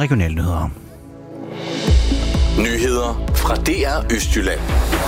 regionalnyheder. Nyheder fra DR Østjylland.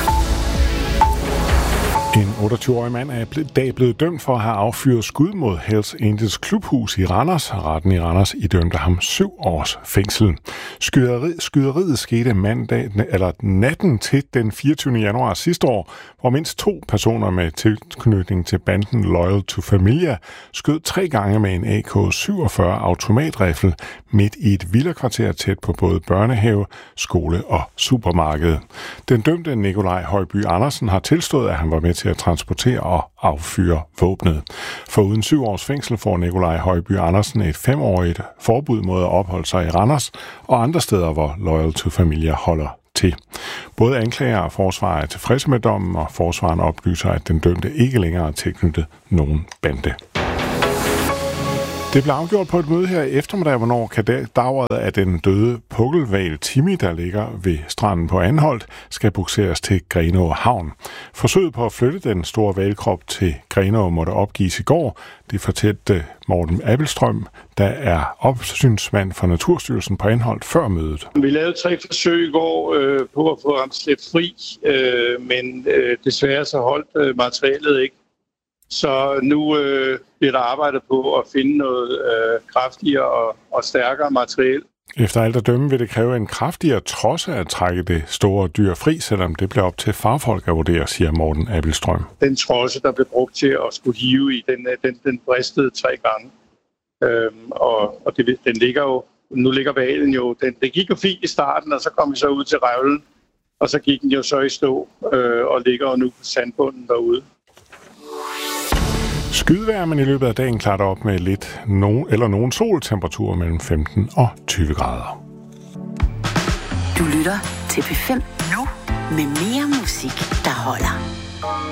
En 28-årig mand er i dag blevet dømt for at have affyret skud mod Hells Angels klubhus i Randers. Retten i Randers idømte ham 7 års fængsel. Skyderiet skete natten til den 24. januar sidste år, hvor mindst 2 personer med tilknytning til banden Loyal to Familia skød 3 gange med en AK-47 automatrifle midt i et villakvarter tæt på både børnehave, skole og supermarked. Den dømte Nikolaj Højby Andersen har tilstået, at han var med til at transportere og affyre våbnet. For uden 7 års fængsel får Nikolaj Højby Andersen et 5-årigt forbud mod at opholde sig i Randers og andre steder, hvor Loyal to Familia holder til. Både anklager og forsvarer er tilfredse med dommen, og forsvaren oplyser, at den dømte ikke længere er tilknyttet nogen bande. Det blev afgjort på et møde her i eftermiddag, hvornår kadaveret af den døde pukkelhval Timmy, der ligger ved stranden på Anholt, skal bugseres til Grenaa Havn. Forsøget på at flytte den store hvalkrop til Grenaa måtte opgives i går. Det fortalte Morten Abelstrøm, der er opsynsmand for Naturstyrelsen på Anholt før mødet. Vi lavede 3 forsøg i går på at få ham slæbt fri, men desværre så holdt materialet ikke. Så nu bliver der arbejdet på at finde noget kraftigere og stærkere materiel. Efter alt at dømme vil det kræve en kraftigere trods at trække det store dyr fri, selvom det bliver op til fagfolk at vurdere, siger Morten Abelstrøm. Den trodse, der blev brugt til at skulle hive i, den bristede 3 gange. Og den ligger jo, nu ligger hvalen jo, det gik jo fint i starten, og så kom vi så ud til revlen, og så gik den jo så i stå og ligger jo nu på sandbunden derude. Skydevejr, men i løbet af dagen klarer det op med nogen soltemperatur mellem 15 og 20 grader. Du lytter til P5 nu med mere musik, der holder.